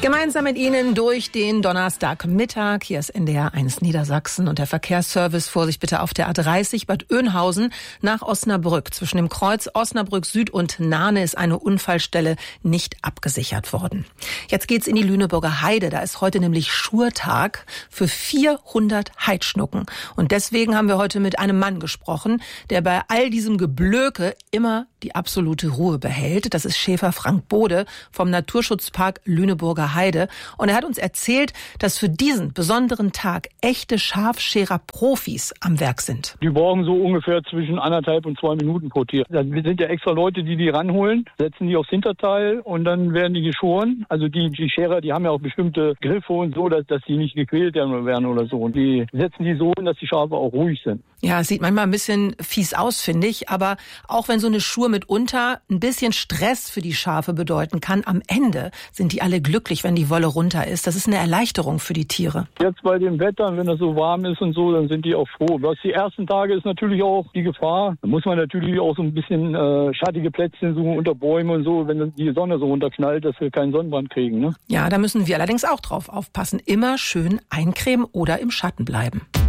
Gemeinsam mit Ihnen durch den Donnerstagmittag. Hier ist NDR 1 Niedersachsen und der Verkehrsservice. Vorsicht bitte auf der A30 Bad Oeynhausen nach Osnabrück. Zwischen dem Kreuz Osnabrück Süd und Nahne ist eine Unfallstelle nicht abgesichert worden. Jetzt geht's in die Lüneburger Heide. Da ist heute nämlich Schurtag für 400 Heidschnucken. Und deswegen haben wir heute mit einem Mann gesprochen, der bei all diesem Geblöke immer die absolute Ruhe behält. Das ist Schäfer Frank Bode vom Naturschutzpark Lüneburger Heide. Und er hat uns erzählt, dass für diesen besonderen Tag echte Schafscherer-Profis am Werk sind. Die brauchen so ungefähr zwischen 1,5 und 2 Minuten pro Tier. Das sind ja extra Leute, die ranholen, setzen die aufs Hinterteil und dann werden die geschoren. Also die Scherer, die haben ja auch bestimmte Griffe und so, dass die nicht gequält werden oder so. Und die setzen die so hin, dass die Schafe auch ruhig sind. Ja, es sieht manchmal ein bisschen fies aus, finde ich. Aber auch wenn so eine Schnur mitunter ein bisschen Stress für die Schafe bedeuten kann, am Ende sind die alle glücklich, wenn die Wolle runter ist. Das ist eine Erleichterung für die Tiere. Jetzt bei dem Wetter, wenn das so warm ist und so, dann sind die auch froh. Was die ersten Tage ist natürlich auch die Gefahr. Da muss man natürlich auch so ein bisschen schattige Plätzchen suchen unter Bäumen und so, wenn die Sonne so runterknallt, dass wir keinen Sonnenbrand kriegen. Ne? Ja, da müssen wir allerdings auch drauf aufpassen. Immer schön eincremen oder im Schatten bleiben.